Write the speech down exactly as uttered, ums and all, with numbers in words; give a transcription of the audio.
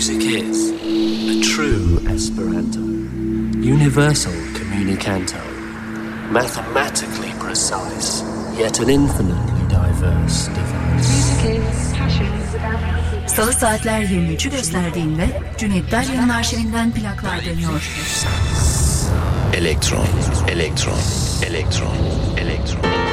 Music is a true Esperanto, universal communicanto, mathematically precise, yet an infinitely diverse device. Music is passion. Salı saatler yirmi üçü gösterdiğinde Cüneyt Dalya'nın arşivinden plaklar dönüyor. Elektron, elektron, elektron, elektron.